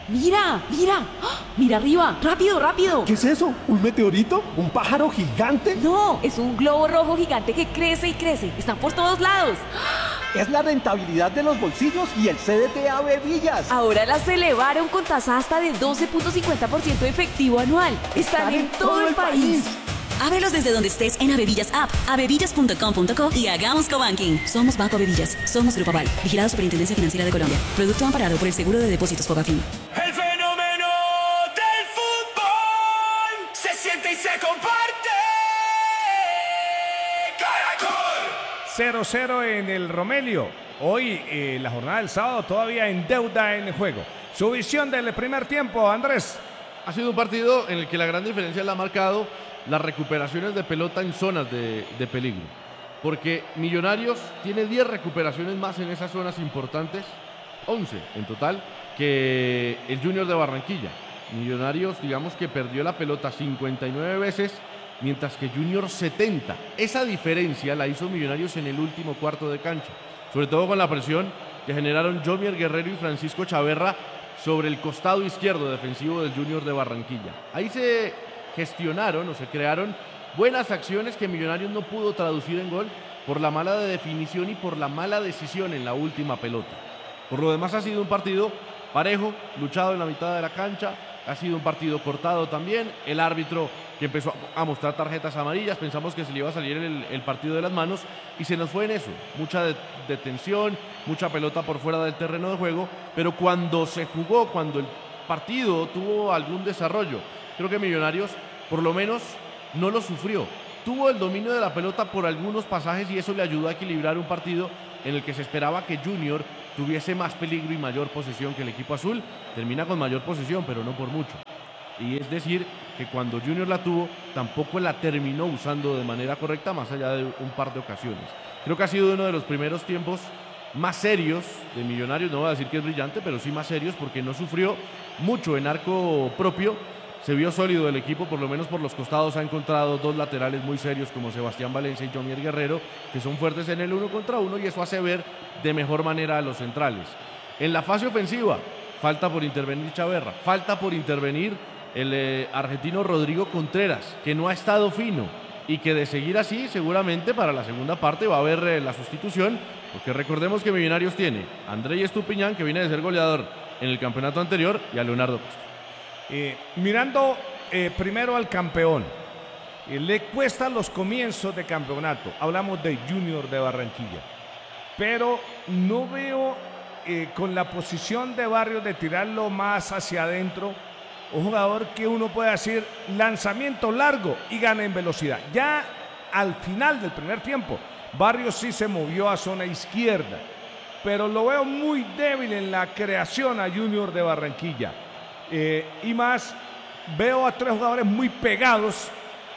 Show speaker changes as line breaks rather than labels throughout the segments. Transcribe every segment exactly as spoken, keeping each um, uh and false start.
Mira, mira, ¡ah! Mira arriba, rápido, rápido.
¿Qué es eso? ¿Un meteorito? ¿Un pájaro gigante?
No, es un globo rojo gigante que crece y crece. Están por todos lados.
Es la rentabilidad de los bolsillos y el C D T Avevillas.
Ahora las elevaron con tasa hasta de doce punto cincuenta por ciento efectivo anual. Están, Están en, en todo, todo el país. país.
Ábrelos desde donde estés en Avevillas App, avevillas punto com punto co y hagamos cobanking. Somos Banco Avevillas. Somos Grupo Aval. Vigilado Superintendencia Financiera de Colombia. Producto amparado por el Seguro de Depósitos Fogafín.
El fenómeno del fútbol se siente y se comparte. Caracol.
cero cero en el Romelio. Hoy, eh, la jornada del sábado, todavía en deuda en el juego. Su visión del primer tiempo, Andrés.
Ha sido un partido en el que la gran diferencia la ha marcado las recuperaciones de pelota en zonas de, de peligro. Porque Millonarios tiene diez recuperaciones más en esas zonas importantes, once en total, que el Junior de Barranquilla. Millonarios, digamos que perdió la pelota cincuenta y nueve veces, mientras que Junior setenta. Esa diferencia la hizo Millonarios en el último cuarto de cancha, sobre todo con la presión que generaron Jomier Guerrero y Francisco Chaverra sobre el costado izquierdo defensivo del Junior de Barranquilla. Ahí se gestionaron o se crearon buenas acciones que Millonarios no pudo traducir en gol por la mala definición y por la mala decisión en la última pelota. Por lo demás ha sido un partido parejo, luchado en la mitad de la cancha, ha sido un partido cortado también. El árbitro que empezó a mostrar tarjetas amarillas, pensamos que se le iba a salir el, el partido de las manos y se nos fue en eso, mucha detención, mucha pelota por fuera del terreno de juego, pero cuando se jugó, cuando el partido tuvo algún desarrollo, creo que Millonarios por lo menos no lo sufrió. Tuvo el dominio de la pelota por algunos pasajes y eso le ayudó a equilibrar un partido en el que se esperaba que Junior tuviese más peligro y mayor posesión que el equipo azul. Termina con mayor posesión, pero no por mucho. Y es decir, que cuando Junior la tuvo, tampoco la terminó usando de manera correcta, más allá de un par de ocasiones. Creo que ha sido uno de los primeros tiempos más serios de Millonarios, no voy a decir que es brillante, pero sí más serios, porque no sufrió mucho en arco propio. Se vio sólido el equipo, por lo menos por los costados ha encontrado dos laterales muy serios como Sebastián Valencia y Jomier Guerrero, que son fuertes en el uno contra uno y eso hace ver de mejor manera a los centrales. En la fase ofensiva, falta por intervenir Chaverra, falta por intervenir el eh, argentino Rodrigo Contreras, que no ha estado fino y que de seguir así seguramente para la segunda parte va a haber eh, la sustitución, porque recordemos que Millonarios tiene a André Estupiñán, que viene de ser goleador en el campeonato anterior, y a Leonardo Castro.
Eh, mirando eh, primero al campeón, eh, le cuestan los comienzos de campeonato. Hablamos de Junior de Barranquilla, pero no veo eh, con la posición de Barrios de tirarlo más hacia adentro. Un jugador que uno puede decir lanzamiento largo y gana en velocidad. Ya al final del primer tiempo, Barrios sí se movió a zona izquierda, pero lo veo muy débil en la creación a Junior de Barranquilla. Eh, y más, veo a tres jugadores muy pegados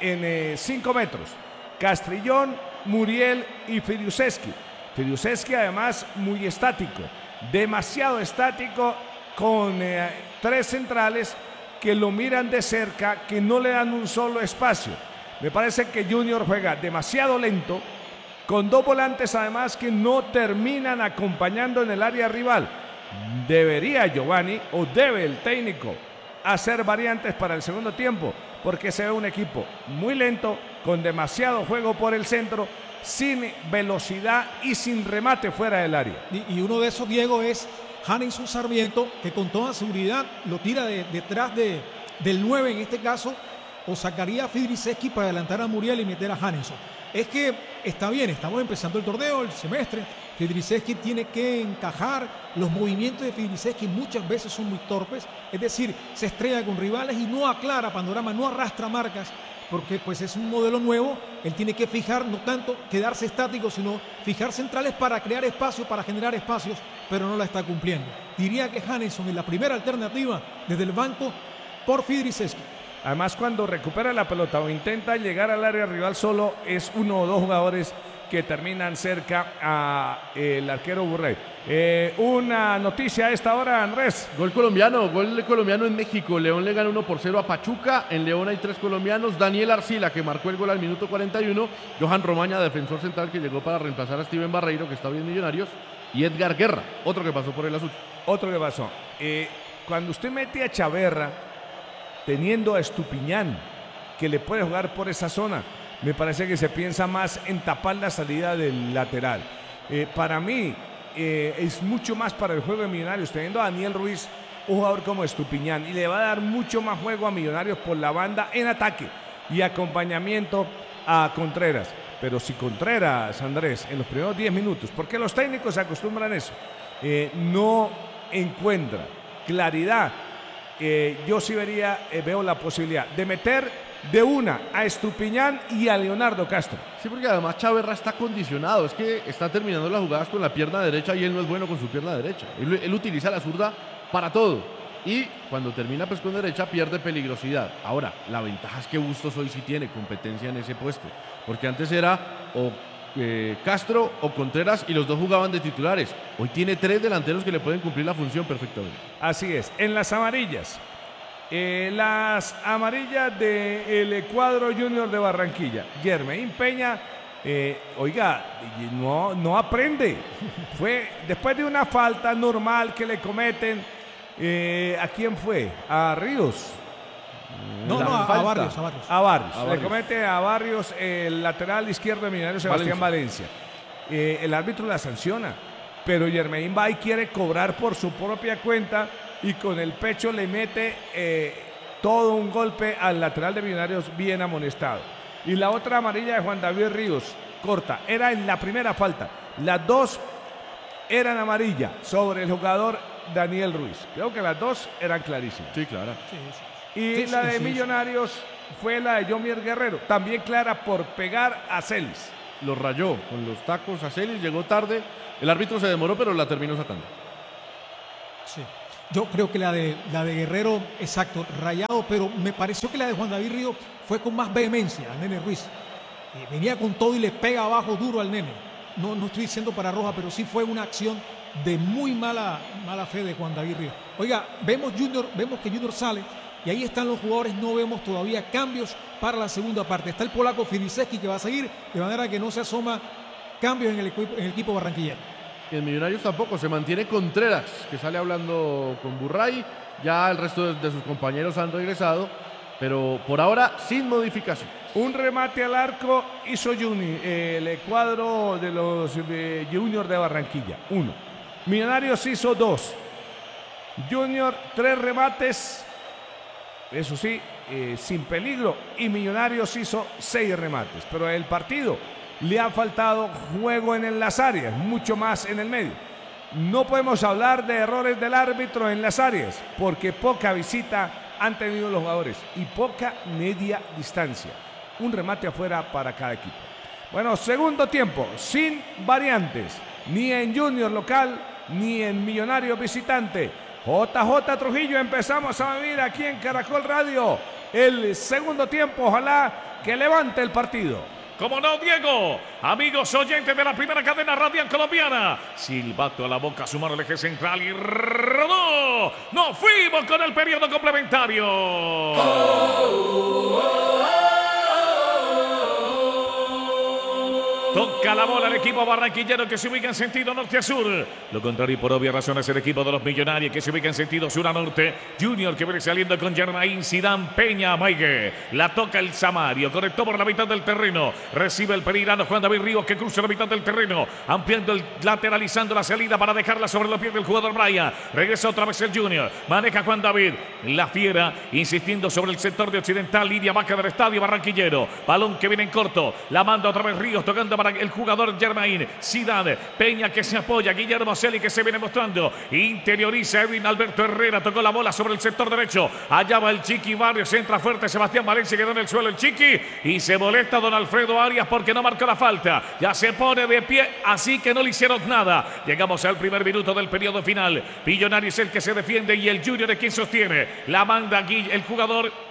en cinco metros. Castrillón, Muriel y Filiuseski. Filiuseski además muy estático, demasiado estático, con eh, tres centrales que lo miran de cerca, que no le dan un solo espacio. Me parece que Junior juega demasiado lento, con dos volantes además que no terminan acompañando en el área rival. Debería Giovanni o debe el técnico hacer variantes para el segundo tiempo, porque se ve un equipo muy lento, con demasiado juego por el centro, sin velocidad y sin remate fuera del área.
Y, y uno de esos, Diego, es Hanison Sarmiento, que con toda seguridad lo tira de, detrás de, del nueve en este caso, o sacaría a Fidriseski para adelantar a Muriel y meter a Hanison. Es que está bien, estamos empezando el torneo, el semestre. Fidriseski tiene que encajar. Los movimientos de Fidriseski muchas veces son muy torpes, es decir, se estrella con rivales y no aclara panorama, no arrastra marcas, porque pues es un modelo nuevo. Él tiene que fijar, no tanto quedarse estático, sino fijar centrales para crear espacio, para generar espacios, pero no la está cumpliendo. Diría que Hanison es la primera alternativa desde el banco por Fidriseski.
Además, cuando recupera la pelota o intenta llegar al área rival solo, es uno o dos jugadores que terminan cerca al arquero Burrey. Eh, una noticia a esta hora, Andrés.
Gol colombiano, gol colombiano en México. León le gana uno por cero a Pachuca. En León hay tres colombianos. Daniel Arcila, que marcó el gol al minuto cuarenta y uno. Johan Romaña, defensor central, que llegó para reemplazar a Steven Barreiro, que está bien Millonarios. Y Edgar Guerra, otro que pasó por el azul.
Otro que pasó. Eh, cuando usted mete a Chaverra, teniendo a Estupiñán, que le puede jugar por esa zona, me parece que se piensa más en tapar la salida del lateral. Eh, para mí, eh, es mucho más para el juego de Millonarios, teniendo a Daniel Ruiz, un jugador como Estupiñán, y le va a dar mucho más juego a Millonarios por la banda en ataque y acompañamiento a Contreras. Pero si Contreras, Andrés, en los primeros diez minutos, porque los técnicos se acostumbran a eso, eh, no encuentra claridad, eh, yo sí vería, eh, veo la posibilidad de meter de una a Estupiñán y a Leonardo Castro.
Sí, porque además Chaverra está condicionado, es que está terminando las jugadas con la pierna derecha y él no es bueno con su pierna derecha. Él, él utiliza la zurda para todo y cuando termina pues con derecha pierde peligrosidad. Ahora, la ventaja es que Bustos hoy sí tiene competencia en ese puesto, porque antes era o eh, Castro o Contreras y los dos jugaban de titulares. Hoy tiene tres delanteros que le pueden cumplir la función perfectamente.
Así es. En las amarillas, eh, las amarillas del cuadro Junior de Barranquilla, Yermain Peña, eh, oiga, no, no aprende. Fue después de una falta normal que le cometen. Eh, ¿A quién fue? ¿A Ríos?
No,
La
no, a, a
falta.
Barrios, a Barrios.
A Barrios.
A
Le
Barrios.
comete a Barrios el lateral izquierdo de Millonarios, Sebastián Valencia. Eh, el árbitro la sanciona, pero Yermain va y quiere cobrar por su propia cuenta y con el pecho le mete eh, todo un golpe al lateral de Millonarios, bien amonestado. Y la otra amarilla de Juan David Ríos, corta, era en la primera falta. Las dos eran amarilla sobre el jugador Daniel Ruiz. Creo que las dos eran clarísimas.
Sí, claro.
Sí, sí.
Y
Sí,
la
sí,
de
sí,
Millonarios fue la de Yomier Guerrero, también clara por pegar a Celis.
Lo rayó con los tacos a Celis, llegó tarde, el árbitro se demoró pero la terminó sacando.
Sí. Yo creo que la de, la de Guerrero, exacto, rayado, pero me pareció que la de Juan David Río fue con más vehemencia al Nene Ruiz. Eh, venía con todo y le pega abajo duro al Nene. No, no estoy diciendo para roja, pero sí fue una acción de muy mala, mala fe de Juan David Río. Oiga, vemos, Junior, vemos que Junior sale y ahí están los jugadores, no vemos todavía cambios para la segunda parte. Está el polaco Filiszewski que va a seguir, de manera que no se asoma cambios en el equipo, en el equipo barranquillero.
Y en Millonarios tampoco, se mantiene Contreras, que sale hablando con Burray. Ya el resto de, de sus compañeros han regresado, pero por ahora sin modificación.
Un remate al arco hizo Juni, eh, el cuadro de los eh, Junior de Barranquilla. Uno. Millonarios hizo dos. Junior, tres remates. Eso sí, eh, sin peligro. Y Millonarios hizo seis remates. Pero el partido le ha faltado juego en las áreas, mucho más en el medio. No podemos hablar de errores del árbitro en las áreas, porque poca visita han tenido los jugadores y poca media distancia. Un remate afuera para cada equipo. Bueno, segundo tiempo, sin variantes, ni en Junior local, ni en Millonarios visitante. J J Trujillo, empezamos a vivir aquí en Caracol Radio el segundo tiempo. Ojalá que levante el partido.
Como no, Diego, amigos oyentes de la primera cadena radial colombiana, silbato a la boca, sumar el eje central y rodó. Nos fuimos con el periodo complementario. Oh, oh, oh, oh. Toca la bola el equipo barranquillero que se ubica en sentido norte a sur. Lo contrario, por obvias razones, el equipo de los Millonarios que se ubica en sentido sur a norte. Junior que viene saliendo con Yermain, Zidane, Peña, Maigue. La toca el Samario, conectó por la mitad del terreno. Recibe el pereirano Juan David Ríos que cruza la mitad del terreno, ampliando el lateralizando la salida para dejarla sobre los pies del jugador Brian. Regresa otra vez el Junior. Maneja Juan David. La Fiera insistiendo sobre el sector de occidental, línea baja del estadio barranquillero. Balón que viene en corto. La manda otra vez Ríos tocando para el jugador Yermain. Zidane, Peña que se apoya, Guillermo Celi que se viene mostrando, interioriza Edwin Alberto Herrera, tocó la bola sobre el sector derecho, allá va el Chiqui Barrios, entra fuerte Sebastián Valencia, quedó en el suelo el Chiqui y se molesta don Alfredo Arias porque no marcó la falta, ya se pone de pie, así que no le hicieron nada. Llegamos al primer minuto del periodo final. Millonarios es el que se defiende y el Junior es quien sostiene, la manda aquí el jugador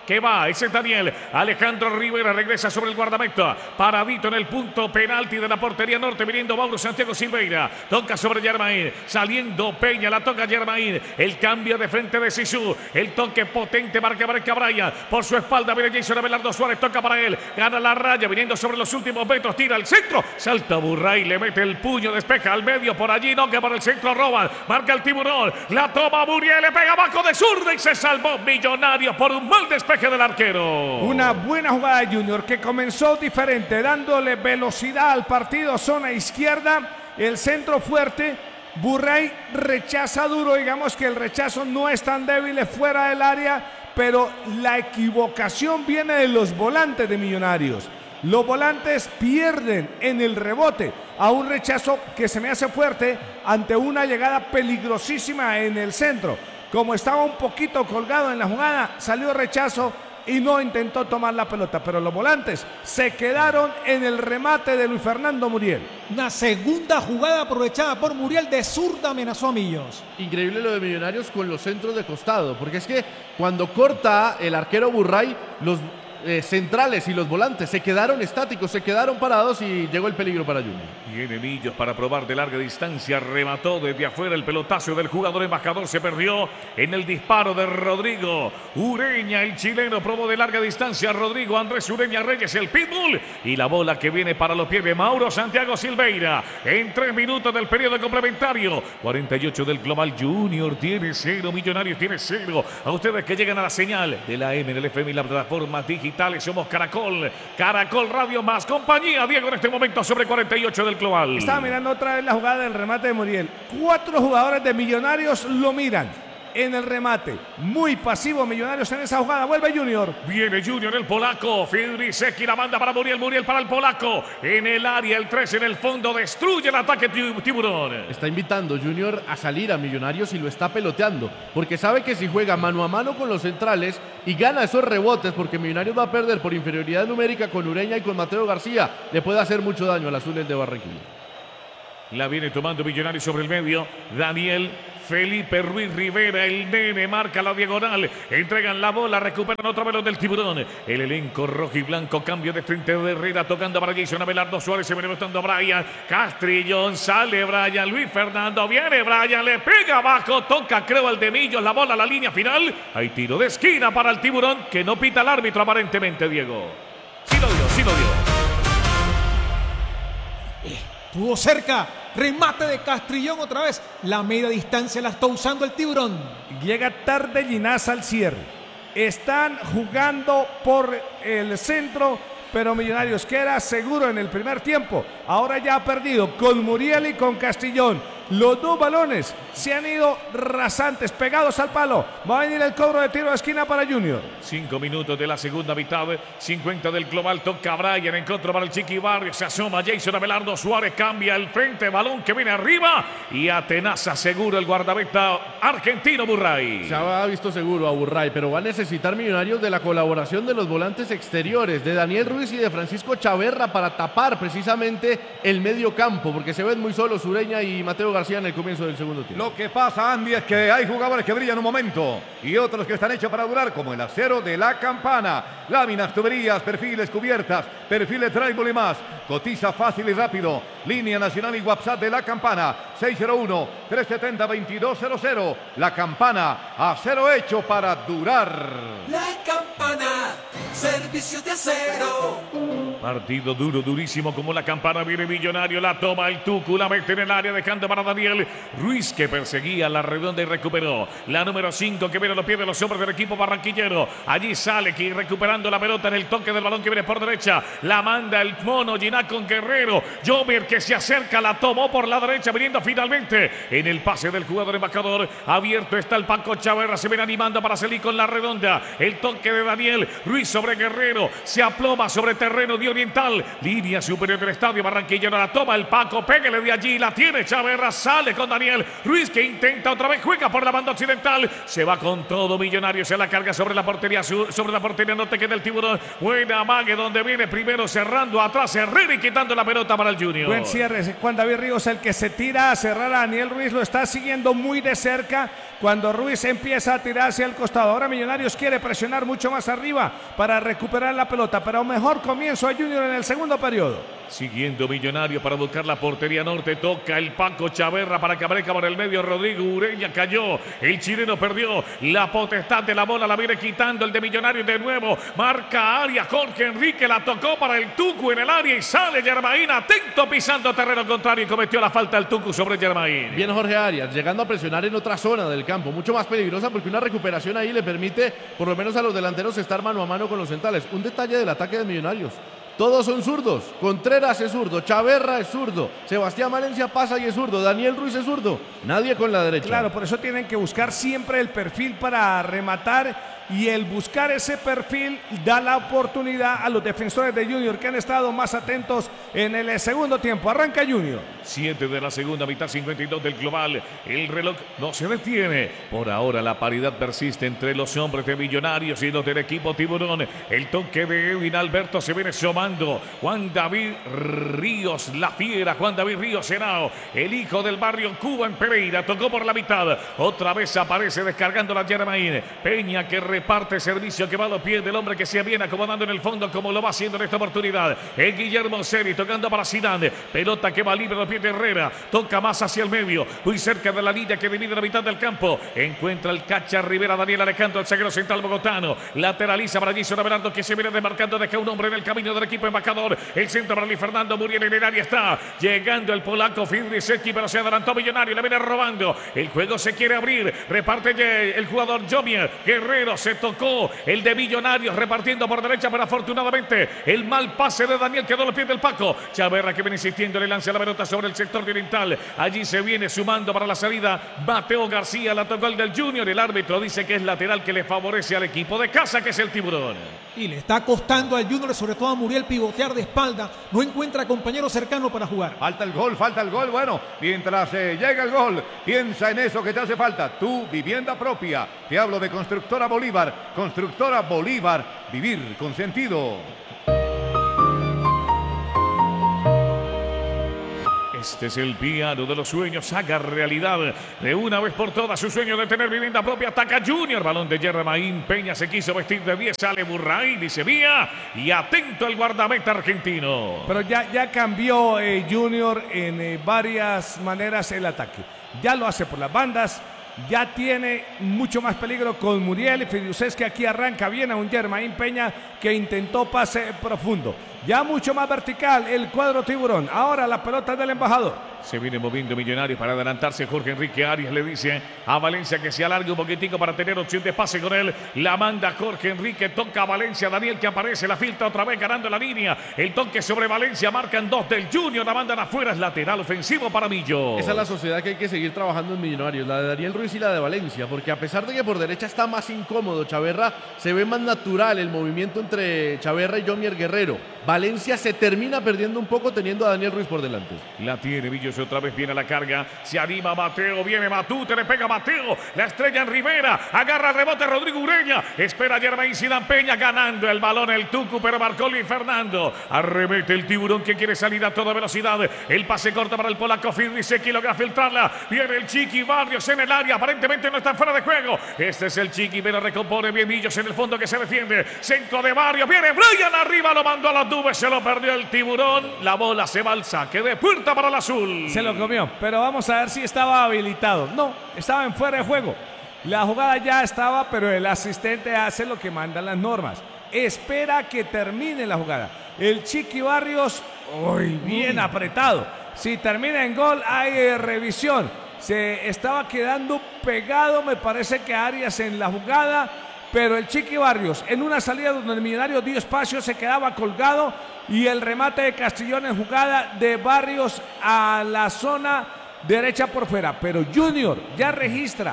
que va, ese es Daniel. Alejandro Rivera regresa sobre el guardameta. Paradito en el punto penalti de la portería norte, viniendo Mauro Santiago Silveira. Toca sobre Germain, saliendo Peña, la toca Germain. El cambio de frente de Sisu. El toque potente, marca marca Brian. Por su espalda viene Jason Abelardo Suárez, toca para él. Gana la raya, viniendo sobre los últimos metros, tira al centro. Salta Burray, le mete el puño, despeja al medio, por allí no, que para el centro roban. Marca el tiburón, la toma Muriel, le pega abajo de zurda y se salvó Millonarios por un mal despeje del arquero.
Una buena jugada de Junior que comenzó diferente, dándole velocidad al partido, zona izquierda, el centro fuerte. Burray rechaza duro, digamos que el rechazo no es tan débil, es fuera del área, pero la equivocación viene de los volantes de Millonarios. Los volantes pierden en el rebote a un rechazo que se me hace fuerte ante una llegada peligrosísima en el centro. Como estaba un poquito colgado en la jugada, salió rechazo y no intentó tomar la pelota, pero los volantes se quedaron en el remate de Luis Fernando Muriel.
Una segunda jugada aprovechada por Muriel, de zurda amenazó a Millos.
Increíble lo de Millonarios con los centros de costado, porque es que cuando corta el arquero Burray, los eh, centrales y los volantes se quedaron estáticos, se quedaron parados y llegó el peligro para Junior.
Viene Millos para probar de larga distancia, remató desde afuera, el pelotazo del jugador embajador se perdió en el disparo de Rodrigo Ureña, el chileno probó de larga distancia, Rodrigo Andrés Ureña Reyes, el pitbull, y la bola que viene para los pies de Mauro Santiago Silveira, en tres minutos del periodo complementario, cuarenta y ocho del global. Junior tiene cero, Millonarios tiene cero. A ustedes que llegan a la señal de la M, del F M y las plataformas digitales, somos Caracol, Caracol Radio más compañía. Diego, en este momento sobre cuarenta y ocho del global.
Estaba mirando otra vez la jugada del remate de Muriel. Cuatro jugadores de Millonarios lo miran en el remate. Muy pasivo Millonarios en esa jugada. Vuelve Junior.
Viene Junior, el polaco. Fidriseki la manda para Muriel. Muriel para el polaco. En el área, el tres en el fondo. Destruye el ataque tiburón.
Está invitando Junior a salir a Millonarios y lo está peloteando. Porque sabe que si juega mano a mano con los centrales y gana esos rebotes, porque Millonarios va a perder por inferioridad numérica con Ureña y con Mateo García, le puede hacer mucho daño al Azules de Barranquilla.
La viene tomando Millonarios sobre el medio. Daniel Felipe Ruiz Rivera, el nene, marca la diagonal. Entregan la bola, recuperan otra vez los del tiburón. El elenco rojo y blanco, cambio de frente de Herrera, tocando para Jason Abelardo Suárez, se viene botando a Brian. Castrillón, sale Brian, Luis Fernando, viene Brian, le pega abajo, toca creo al de Millos, la bola a la línea final. Hay tiro de esquina para el tiburón, que no pita el árbitro aparentemente, Diego. Sí lo dio, sí lo dio.
Estuvo cerca, remate de Castrillón otra vez. La media distancia la está usando el tiburón.
Llega tarde Linaza al cierre. Están jugando por el centro, pero Millonarios queda seguro en el primer tiempo. Ahora ya ha perdido con Muriel y con Castrillón. Los dos balones se han ido rasantes, pegados al palo. Va a venir el cobro de tiro de esquina para Junior.
Cinco minutos de la segunda mitad, cincuenta del global. Toca Brian, en contra para el Chiqui Barrio. Se asoma Jason Abelardo Suárez, cambia el frente, balón que viene arriba y atenaza seguro el guardameta argentino Burray.
Se ha visto seguro a Burray, pero va a necesitar Millonarios de la colaboración de los volantes exteriores, de Daniel Ruiz y de Francisco Chaverra, para tapar precisamente el medio campo, porque se ven muy solos Ureña y Mateo García en el comienzo del segundo tiempo.
Lo que pasa, Andy, es que hay jugadores que brillan un momento y otros que están hechos para durar, como el acero de La Campana. Láminas, tuberías, perfiles, cubiertas, perfiles drywall y más. Cotiza fácil y rápido. Línea nacional y WhatsApp de La Campana, seis cero uno, tres siete cero, dos dos cero cero. La Campana, acero hecho para durar.
La Campana, servicio de acero.
Partido duro, durísimo como La Campana. Viene Millonario, la toma el Tucu, la mete en el área, dejando para Daniel Ruiz, que perseguía la redonda y recuperó. La número cinco que viene a los pies de los hombres del equipo barranquillero. Allí sale que recuperando la pelota en el toque del balón que viene por derecha. La manda el mono Ginac con Guerrero. Jover que se acerca, la tomó por la derecha, viniendo finalmente en el pase del jugador embajador. Abierto está el Paco Chaverra, se viene animando para salir con la redonda. El toque de Daniel Ruiz sobre Guerrero. Se aploma sobre terreno, dio
Oriental. Línea superior del estadio barranquillero. La toma el Paco. Pégale de allí. La tiene Chaverra. Sale con Daniel Ruiz que intenta otra vez. Juega por la banda occidental. Se va con todo Millonarios. Se la carga sobre la portería sur. Sobre la portería norte queda el Tiburón. Buena mague donde viene primero cerrando atrás Herrera y quitando la pelota para el Junior.
Buen cierre. Juan David Ríos el que se tira a cerrar a Daniel Ruiz. Lo está siguiendo muy de cerca. Cuando Ruiz empieza a tirar hacia el costado. Ahora Millonarios quiere presionar mucho más arriba para recuperar la pelota. Pero mejor comienzo a Junior en el segundo periodo.
Siguiendo Millonario para buscar la portería norte. Toca el Paco Chaverra para que aparezca por el medio. Rodrigo Ureña cayó. El chileno perdió la potestad de la bola. La viene quitando el de Millonario de nuevo. Marca área. Jorge Enrique la tocó para el Tucu en el área y sale Germain. Atento pisando terreno contrario y cometió la falta el Tucu sobre Germain.
Bien Jorge Arias, llegando a presionar en otra zona del campo. Mucho más peligrosa porque una recuperación ahí le permite por lo menos a los delanteros estar mano a mano con los centrales. Un detalle del ataque de Millonarios. Todos son zurdos. Contreras es zurdo, Chaverra es zurdo, Sebastián Valencia pasa y es zurdo, Daniel Ruiz es zurdo. Nadie con la derecha.
Claro, por eso tienen que buscar siempre el perfil para rematar. Y el buscar ese perfil da la oportunidad a los defensores de Junior que han estado más atentos en el segundo tiempo. Arranca Junior.
siete de la segunda mitad, cincuenta y dos del global. El reloj no se detiene. Por ahora la paridad persiste entre los hombres de Millonarios y los del equipo Tiburón. El toque de Edwin Alberto se viene sumando. Juan David Ríos, la fiera. Juan David Ríos Henao, el hijo del barrio Cuba en Pereira. Tocó por la mitad. Otra vez aparece descargando la Germain. Peña que reparte servicio que va a los pies del hombre que se viene acomodando en el fondo como lo va haciendo en esta oportunidad. Es Guillermo Ceri tocando para Zidane. Pelota que va libre a los pies de Herrera. Toca más hacia el medio. Muy cerca de la línea que divide la mitad del campo. Encuentra el Cacha Rivera Daniel Alejandro, el zaguero central bogotano. Lateraliza para Gison Abelardo que se viene desmarcando. Deja un hombre en el camino del equipo embajador. El centro para Luis Fernando Muriel en el área está. Llegando el polaco Fidrisecki, pero se adelantó Millonario. Le viene robando. El juego se quiere abrir. Reparte el jugador Jomier. Guerrero se tocó el de Millonarios repartiendo por derecha, pero afortunadamente el mal pase de Daniel quedó a los pies del Paco. Chaverra que viene insistiendo, le lanza la pelota sobre el sector de oriental. Allí se viene sumando para la salida Mateo García, la tocó el del Junior. El árbitro dice que es lateral que le favorece al equipo de casa, que es el Tiburón.
Y le está costando al Junior, sobre todo a Muriel, pivotear de espalda. No encuentra compañero cercano para jugar.
Falta el gol, falta el gol. Bueno, mientras eh, llega el gol, piensa en eso que te hace falta. Tu vivienda propia. Te hablo de Constructora Bolívar. Constructora Bolívar, vivir con sentido.
Este es el piano de los sueños. Haga realidad de una vez por todas su sueño de tener vivienda propia. Ataca Junior. Balón de Germain. Peña se quiso vestir de diez. Sale Burray. Dice vía. Y atento al guardameta argentino.
Pero ya, ya cambió eh, Junior en eh, varias maneras el ataque. Ya lo hace por las bandas. Ya tiene mucho más peligro con Muriel. Fiduces que aquí arranca bien a un Germain Peña que intentó pase profundo. Ya mucho más vertical el cuadro Tiburón. Ahora la pelota del embajador.
Se viene moviendo Millonarios para adelantarse. Jorge Enrique Arias le dice a Valencia que se alargue un poquitico para tener opción de pase con él. La manda Jorge Enrique. Toca a Valencia. Daniel que aparece. La filtra otra vez ganando la línea. El toque sobre Valencia. Marcan dos del Junior. La mandan afuera. Es lateral ofensivo para Millo.
Esa es la sociedad que hay que seguir trabajando en Millonarios. La de Daniel Ruiz y la de Valencia. Porque a pesar de que por derecha está más incómodo Chaverra, se ve más natural el movimiento entre Chaverra y Jomier Guerrero. Valencia se termina perdiendo un poco teniendo a Daniel Ruiz por delante.
La tiene Villos otra vez, viene la carga, se anima Mateo, viene Matute, le pega Mateo, la estrella en Rivera, agarra el rebote Rodrigo Ureña, espera Germain Zidane Peña ganando el balón el Tucu, pero marcó Luis Fernando, arremete el Tiburón que quiere salir a toda velocidad, el pase corto para el polaco Fidrisecki, logra filtrarla, viene el Chiqui Barrios en el área, aparentemente no está fuera de juego, este es el Chiqui, pero recompone bien Villos en el fondo que se defiende, centro de Barrios, viene Brian arriba, lo mandó a los nubes, se lo perdió el Tiburón, la bola se va al saque de puerta para el azul.
Se lo comió, pero vamos a ver si estaba habilitado. No, estaba en fuera de juego. La jugada ya estaba, pero el asistente hace lo que mandan las normas. Espera que termine la jugada. El Chiqui Barrios, uy, bien apretado. Si termina en gol, hay eh, revisión. Se estaba quedando pegado, me parece que Arias en la jugada. Pero el Chiqui Barrios, en una salida donde el Millonario dio espacio, se quedaba colgado. Y el remate de Castellón en jugada de Barrios a la zona derecha por fuera. Pero Junior ya registra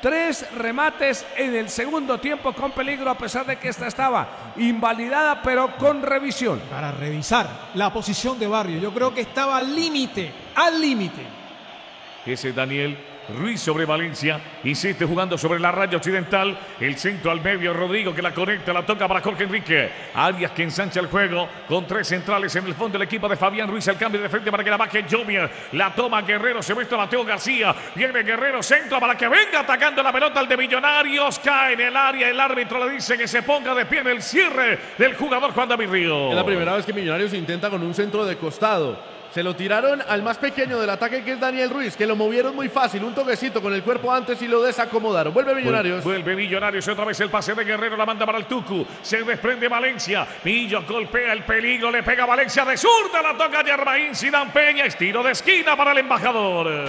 Tres remates en el segundo tiempo con peligro, a pesar de que esta estaba invalidada, pero con revisión.
Para revisar la posición de Barrio, yo creo que estaba al límite, al límite.
Ese Daniel Ruiz sobre Valencia, insiste jugando sobre la raya occidental, el centro al medio, Rodrigo que la conecta, la toca para Jorge Enrique, Arias que ensancha el juego con tres centrales en el fondo, el equipo de Fabián Ruiz, el cambio de frente para que la baje Junior, la toma Guerrero, se muestra Mateo García, viene Guerrero, centro para que venga atacando la pelota al de Millonarios, cae en el área, el árbitro le dice que se ponga de pie en el cierre del jugador Juan David Ríos.
Es la primera vez que Millonarios intenta con un centro de costado. Se lo tiraron al más pequeño del ataque, que es Daniel Ruiz, que lo movieron muy fácil, un toquecito con el cuerpo antes y lo desacomodaron. Vuelve Millonarios.
Vuelve Millonarios, otra vez el pase de Guerrero, la manda para el Tucu, se desprende Valencia, Millo golpea el peligro, le pega Valencia de zurda, la toca Yermaín Zidane Peña, estilo de esquina para el embajador.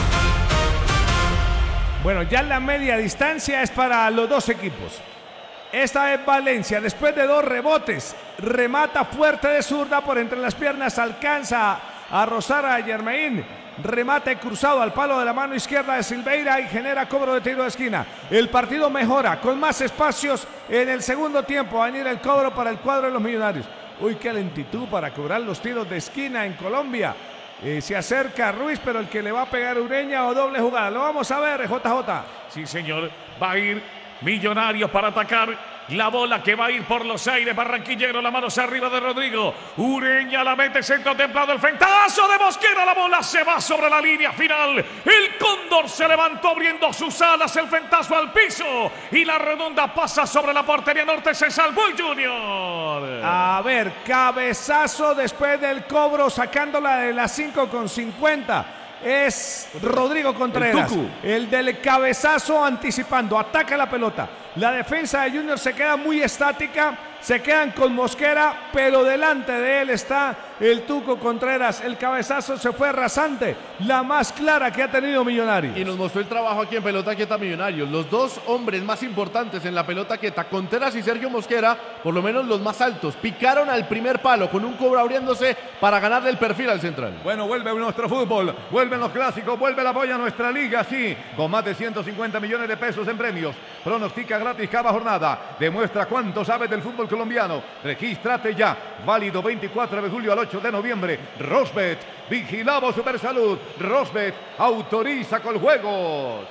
Bueno, ya la media distancia es para los dos equipos. Esta es Valencia, después de dos rebotes, remata fuerte de zurda por entre las piernas, alcanza a rozar a Yermaín, remate cruzado al palo de la mano izquierda de Silveira y genera cobro de tiro de esquina. El partido mejora con más espacios en el segundo tiempo. Va a venir el cobro para el cuadro de los Millonarios. Uy, qué lentitud para cobrar los tiros de esquina en Colombia. Eh, se acerca Ruiz, pero el que le va a pegar Ureña o doble jugada. Lo vamos a ver, J J.
Sí, señor, va a ir Millonarios para atacar. La bola que va a ir por los aires, Barranquillero, la mano arriba de Rodrigo. Ureña la mete, centro templado, el frentazo de Mosquera, la bola se va sobre la línea final. El Cóndor se levantó abriendo sus alas, el frentazo al piso y la redonda pasa sobre la portería norte, se salvó el Junior.
A ver, cabezazo después del cobro, sacándola de las cinco con cincuenta. Es Rodrigo Contreras, el, el del cabezazo anticipando, ataca la pelota. La defensa de Junior se queda muy estática, se quedan con Mosquera, pero delante de él está el Tuco Contreras. El cabezazo se fue rasante, la más clara que ha tenido Millonarios.
Y nos mostró el trabajo aquí en pelota quieta Millonarios. Los dos hombres más importantes en la pelota quieta, Contreras y Sergio Mosquera, por lo menos los más altos, picaron al primer palo con un cobro abriéndose para ganarle el perfil al central.
Bueno, vuelve nuestro fútbol, vuelven los clásicos, vuelve el apoyo a nuestra liga, sí, con más de ciento cincuenta millones de pesos en premios. Pronostica gratis cada jornada, demuestra cuánto sabes del fútbol colombiano. Regístrate ya, válido veinticuatro de julio al ocho de noviembre. Rosbet, vigilamos Supersalud. Rosbet, autoriza con juegos.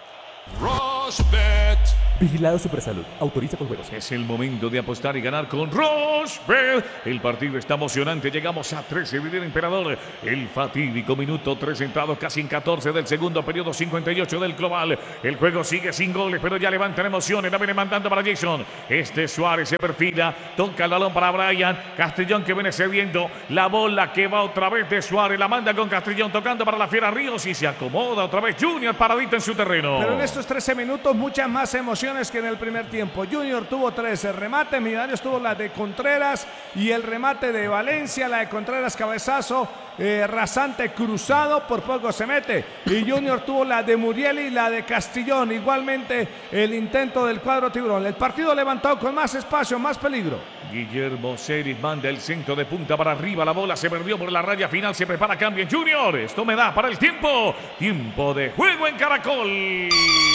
Rosbet.
Vigilado Supersalud, autoriza con juegos.
Es el momento de apostar y ganar con Rosbet. El partido está emocionante, llegamos a trece, líder Emperador. El fatídico minuto tres entrados casi en catorce del segundo periodo, cincuenta y ocho del global. El juego sigue sin goles, pero ya levantan emociones, la viene mandando para Jason. Este Suárez se perfila, toca el balón para Brian. Castellón que viene cediendo, la bola que va otra vez de Suárez, la manda con Castellón, tocando para la Fiera Ríos y se acomoda otra vez Junior paradito en su terreno.
Pero en estos trece minutos muchas más emociones que en el primer tiempo. Junior tuvo trece remates, Millonarios tuvo la de Contreras y el remate de Valencia, la de Contreras cabezazo eh, rasante cruzado, por poco se mete, y Junior tuvo la de Muriel y la de Castellón, igualmente el intento del cuadro tiburón. El partido levantado con más espacio, más peligro.
Guillermo Celis manda el centro de punta para arriba, la bola se perdió por la raya final, se prepara cambio en Junior. Esto me da para el tiempo, tiempo de juego en Caracol.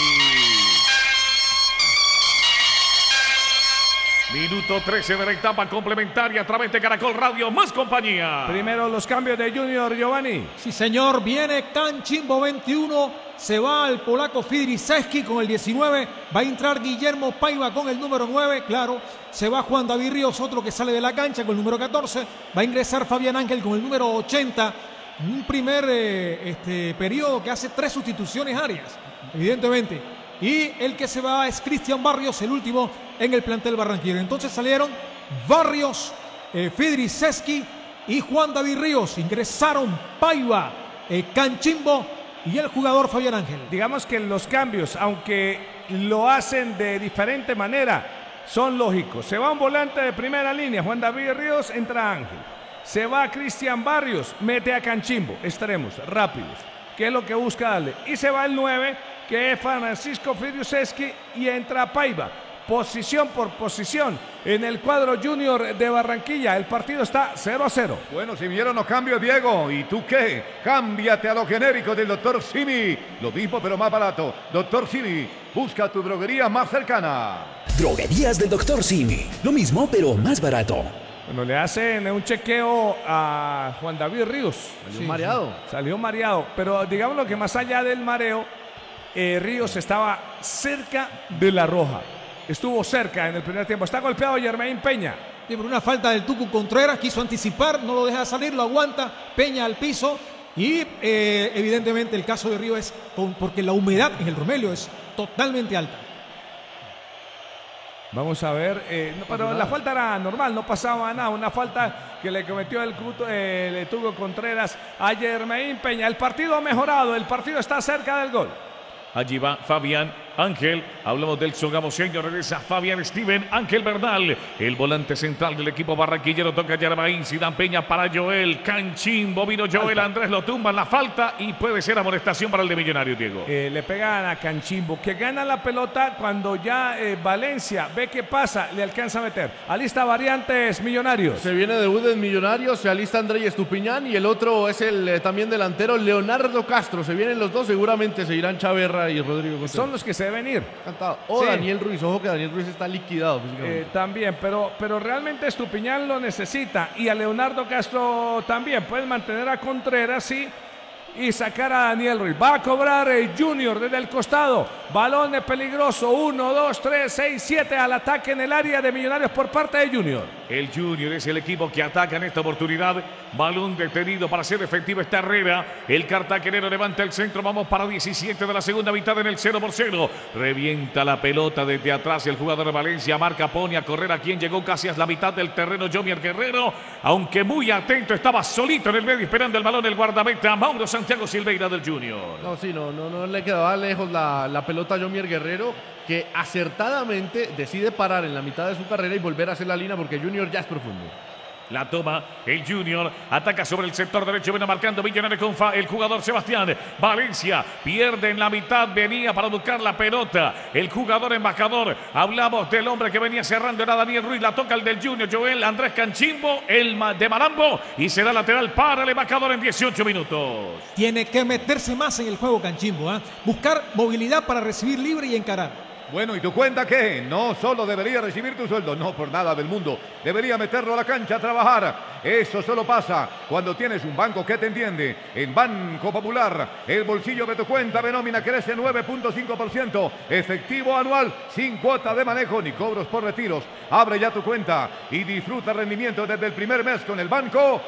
Minuto trece de la etapa complementaria a través de Caracol Radio, más compañía.
Primero los cambios de Junior, Giovanni.
Sí, señor, viene Cancimbo veintiuno, se va el polaco Fidriszewski con el diecinueve, va a entrar Guillermo Paiva con el número nueve, claro, se va Juan David Ríos, otro que sale de la cancha con el número catorce, va a ingresar Fabián Ángel con el número ochenta, en un primer eh, este, periodo que hace tres sustituciones Arias, evidentemente. Y el que se va es Cristian Barrios, el último en el plantel barranquillero. Entonces salieron Barrios, eh, Fidriszewski y Juan David Ríos. Ingresaron Paiva, eh, Cancimbo y el jugador Fabián Ángel.
Digamos que los cambios, aunque lo hacen de diferente manera, son lógicos. Se va un volante de primera línea, Juan David Ríos, entra Ángel. Se va Cristian Barrios, mete a Cancimbo, extremos, rápidos, que es lo que busca darle. Y se va el nueve, que es Francisco Fidriszewski, y entra Paiva. posición por posición en el cuadro Junior de Barranquilla. El partido está cero a cero.
Bueno, si vieron los cambios, Diego. ¿Y tú qué? Cámbiate a lo genérico del doctor Simi. Lo mismo, pero más barato. doctor Simi, busca tu droguería más cercana.
Droguerías del doctor Simi. Lo mismo, pero más barato.
Bueno, le hacen un chequeo a Juan David Ríos.
Salió sí, mareado.
Sí. Salió mareado. Pero digamos lo que más allá del mareo, eh, Ríos estaba cerca de la roja. Estuvo cerca en el primer tiempo. Está golpeado Yermain Peña.
Sí, por una falta del Tucu Contreras, quiso anticipar, no lo deja salir, lo aguanta, Peña al piso. Y eh, evidentemente el caso de Ríos es con, porque la humedad en el Romelio es totalmente alta.
Vamos a ver, eh, no, pero la falta era normal, no pasaba nada. Una falta que le cometió el, eh, el Tuco Contreras a Yermain Peña. El partido ha mejorado, el partido está cerca del gol.
Allí va Fabián Ángel, hablamos del sogamoseño, regresa Fabián Steven Ángel Bernal, el volante central del equipo barranquillero, toca Yermain, Sidán Peña para Joel, Canchimbo, vino Joel, falta. Andrés lo tumba en la falta y puede ser amonestación para el de Millonarios, Diego.
Eh, le pegan a Canchimbo, que gana la pelota cuando ya eh, Valencia ve qué pasa, le alcanza a meter. Alista variantes Millonarios.
Se viene debut en Millonarios, se alista Andrés Estupiñán y el otro es el eh, también delantero Leonardo Castro. Se vienen los dos, seguramente se irán Chaverra y Rodrigo Contreras.
Son los que se deben ir.
Cantado. O sí. Daniel Ruiz, ojo que Daniel Ruiz está liquidado físicamente.
Eh, también, pero, pero realmente Estupiñán lo necesita y a Leonardo Castro también. Pueden mantener a Contreras, sí, y sacar a Daniel Ruiz. Va a cobrar el Junior desde el costado. Balón peligroso. uno, dos, tres, seis, siete al ataque en el área de Millonarios por parte de Junior.
El Junior es el equipo que ataca en esta oportunidad. Balón detenido para hacer efectiva esta Herrera. El cartagenero levanta el centro. Vamos para diecisiete de la segunda mitad en el cero por cero. Revienta la pelota desde atrás el jugador de Valencia. Marca, pone a correr a quien llegó casi a la mitad del terreno, Jomier Guerrero. Aunque muy atento, estaba solito en el medio esperando el balón el guardameta Mauro Santos. Santiago Silveira del Junior.
No, sí, no, no, no le quedaba lejos la, la pelota a Jomier Guerrero, que acertadamente decide parar en la mitad de su carrera y volver a hacer la línea porque Junior ya es profundo.
La toma el Junior, ataca sobre el sector derecho, viene marcando Millonarios con fa, el jugador Sebastián Valencia, pierde en la mitad, venía para buscar la pelota, el jugador embajador, hablamos del hombre que venía cerrando, era Daniel Ruiz, la toca el del Junior, Joel Andrés Canchimbo, el de Malambo, y será lateral para el embajador en dieciocho minutos.
Tiene que meterse más en el juego Canchimbo, ¿eh? Buscar movilidad para recibir libre y encarar.
Bueno, ¿y tu cuenta qué? No solo debería recibir tu sueldo, no por nada del mundo. Debería meterlo a la cancha a trabajar. Eso solo pasa cuando tienes un banco que te entiende. En Banco Popular, el bolsillo de tu cuenta de nómina crece nueve punto cinco por ciento. Efectivo anual, sin cuota de manejo ni cobros por retiros. Abre ya tu cuenta y disfruta rendimiento desde el primer mes con el Banco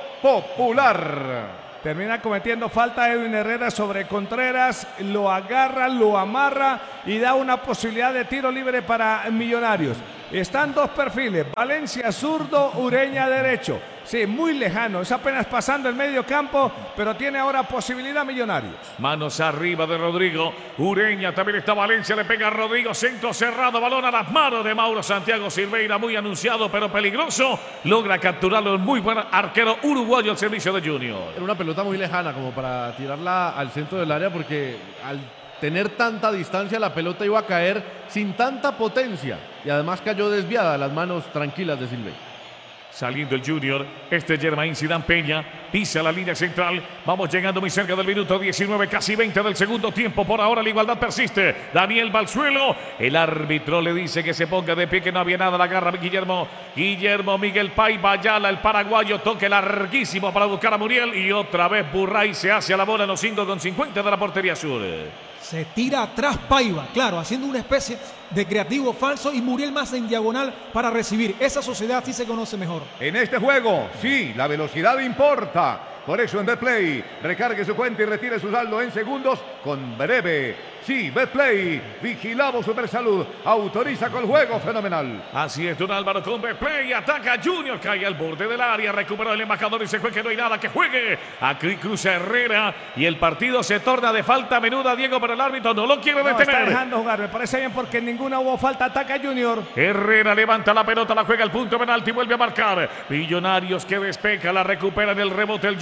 Popular.
Termina cometiendo falta Edwin Herrera sobre Contreras, lo agarra, lo amarra y da una posibilidad de tiro libre para Millonarios. Están dos perfiles, Valencia zurdo, Ureña derecho. Sí, muy lejano, es apenas pasando el medio campo, pero tiene ahora posibilidad Millonarios.
Manos arriba de Rodrigo, Ureña, también está Valencia, le pega a Rodrigo, centro cerrado, balón a las manos de Mauro Santiago Silveira, muy anunciado pero peligroso, logra capturarlo, el muy buen arquero uruguayo al servicio de Junior.
Era una pelota muy lejana como para tirarla al centro del área porque al tener tanta distancia la pelota iba a caer sin tanta potencia y además cayó desviada a las manos tranquilas de Silveira.
Saliendo el Junior, este Yermain Sidán Peña, pisa la línea central, vamos llegando muy cerca del minuto diecinueve, casi veinte del segundo tiempo, por ahora la igualdad persiste, Daniel Balzuelo, el árbitro le dice que se ponga de pie, que no había nada, la agarra Guillermo, Guillermo Miguel Paiva Ayala, el paraguayo, toque larguísimo para buscar a Muriel, y otra vez Burray se hace a la bola en los cinco con cincuenta de la portería sur.
Se tira atrás Paiva, claro, haciendo una especie de creativo falso y Muriel más en diagonal para recibir. Esa sociedad sí se conoce mejor.
En este juego, sí, la velocidad importa. Por eso en Betplay, recargue su cuenta y retire su saldo en segundos con breve. Sí, Betplay, vigilamos Supersalud, autoriza con juego fenomenal.
Así es, don Álvaro con Betplay, ataca Junior, cae al borde del área, recuperó el embajador y se fue que no hay nada, que juegue a Cruz Herrera y el partido se torna de falta menuda, Diego, pero el árbitro no lo quiere
no,
detener.
Está dejando jugar, me parece bien porque en ninguna hubo falta, ataca Junior.
Herrera levanta la pelota, la juega al punto penalti, vuelve a marcar. Millonarios que despeja, la recupera en el rebote el Junior.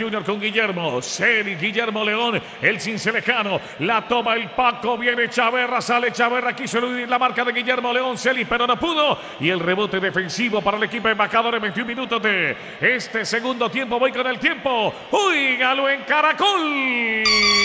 Junior con Guillermo. Celi, Guillermo León, el cincelejano. La toma el Paco, viene Chaverra, sale Chaverra, quiso eludir la marca de Guillermo León, Celi, pero no pudo. Y el rebote defensivo para el equipo embajador en veintiún minutos de este segundo tiempo. Voy con el tiempo. Óigalo en Caracol.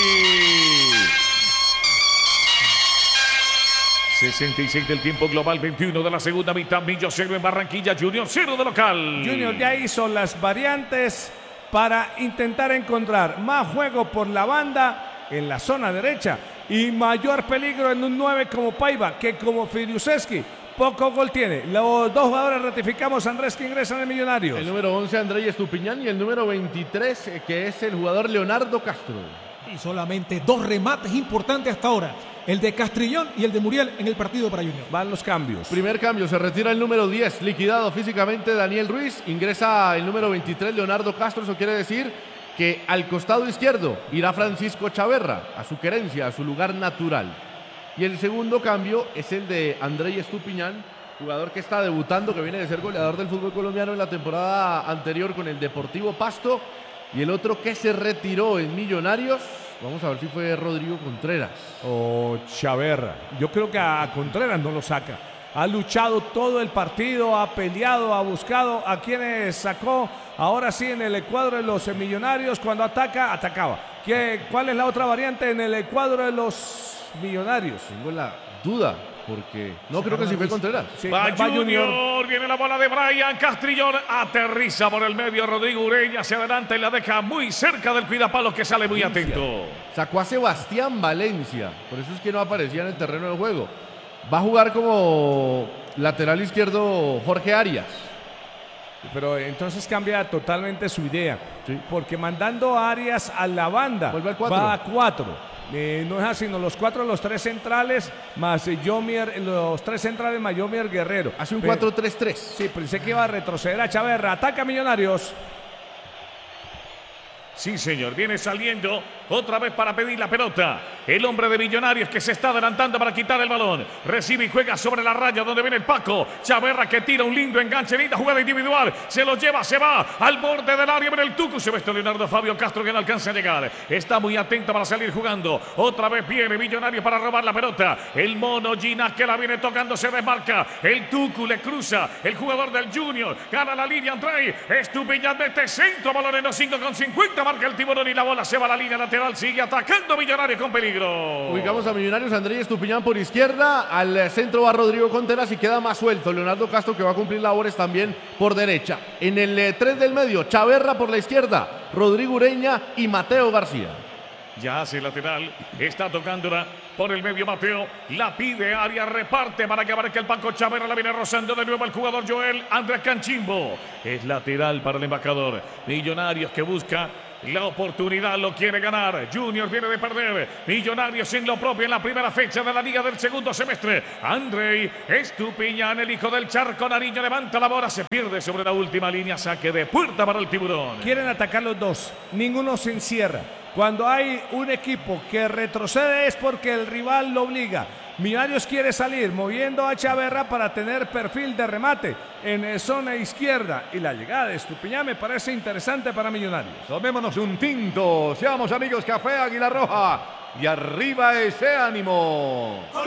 sesenta y seis del tiempo global, veintiuno de la segunda mitad. Millo cero en Barranquilla, Junior cero de local.
Junior ya hizo las variantes para intentar encontrar más juego por la banda en la zona derecha y mayor peligro en un nueve como Paiva que como Filiuseski. Poco gol tiene. Los dos jugadores ratificamos, Andrés, que ingresan en Millonarios.
El número once, Andrés Estupiñán, y el número veintitrés, que es el jugador Leonardo Castro.
Y solamente dos remates importantes hasta ahora. El de Castrillón y el de Muriel en el partido para Junior.
Van los cambios.
Primer cambio, se retira el número diez, liquidado físicamente Daniel Ruiz. Ingresa el número veintitrés, Leonardo Castro. Eso quiere decir que al costado izquierdo irá Francisco Chaverra, a su querencia, a su lugar natural. Y el segundo cambio es el de Andrés Estupiñán, jugador que está debutando, que viene de ser goleador del fútbol colombiano en la temporada anterior con el Deportivo Pasto. Y el otro que se retiró en Millonarios, vamos a ver si fue Rodrigo Contreras.
O Chaverra. Yo creo que a Contreras no lo saca. Ha luchado todo el partido, ha peleado, ha buscado a quienes sacó. Ahora sí en el cuadro de los Millonarios, cuando ataca, atacaba. ¿Qué, ¿Cuál es la otra variante en el cuadro de los Millonarios?
Tengo la duda, porque no creo que sí fue Contreras.
Sí, va, va Junior. Junior, viene la bola de Brian Castrillón, aterriza por el medio Rodrigo Ureña, se adelanta y la deja muy cerca del cuidapalo que sale muy
Valencia.
atento.
Sacó a Sebastián Valencia, por eso es que no aparecía en el terreno de juego. Va a jugar como lateral izquierdo Jorge Arias.
Pero entonces cambia totalmente su idea, sí, porque mandando a Arias a la banda va a cuatro. Eh, no es así, no, los cuatro, los tres centrales, más eh, Yomier, los tres centrales más Yomier Guerrero.
Hace un cuatro tres tres.
Sí, pensé que iba a retroceder a Chaverra. Ataca Millonarios.
Sí, señor, viene saliendo otra vez para pedir la pelota. El hombre de Millonarios que se está adelantando para quitar el balón. Recibe y juega sobre la raya donde viene el Paco. Chaverra que tira un lindo enganche, linda jugada individual. Se lo lleva, se va al borde del área. Viene el Tucu. Se ve esto Leonardo Fabio Castro que no alcanza a llegar. Está muy atento para salir jugando. Otra vez viene Millonarios para robar la pelota. El mono Ginás que la viene tocando, se desmarca. El Tucu le cruza. El jugador del Junior gana la línea. Trae Estupiñán de este centro. Balón en los cinco con cincuenta. Marca el tiburón y la bola se va a la línea lateral. Sigue atacando Millonarios con peligro.
Ubicamos a Millonarios, Andrés Estupiñán por izquierda. Al centro va Rodrigo Contreras y queda más suelto Leonardo Castro, que va a cumplir labores también por derecha. En el eh, tres del medio, Chaverra por la izquierda, Rodrigo Ureña y Mateo García.
Ya hace lateral, está tocándola por el medio Mateo, la pide Arias, reparte para que abarque el Paco. Chaverra, la viene rozando de nuevo el jugador Joel Andrés Canchimbo. Es lateral para el embajador. Millonarios que busca la oportunidad, lo quiere ganar. Junior viene de perder. Millonarios en lo propio en la primera fecha de la liga del segundo semestre. Andrei Estupiñán, el hijo del Charco Nariño, levanta la bola, se pierde sobre la última línea, saque de puerta para el tiburón.
Quieren atacar los dos, ninguno se encierra. Cuando hay un equipo que retrocede es porque el rival lo obliga. Millonarios quiere salir moviendo a Chaverra para tener perfil de remate en zona izquierda. Y la llegada de Estupiñán me parece interesante para Millonarios.
Tomémonos un tinto, seamos amigos, Café Águila Roja. Y arriba ese ánimo.